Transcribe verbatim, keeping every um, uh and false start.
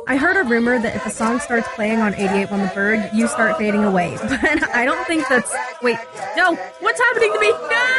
I heard a rumor that if a song starts playing on eighty-eight on the Bird, you start fading away. But I don't think that's... Wait, no! What's happening to me? No!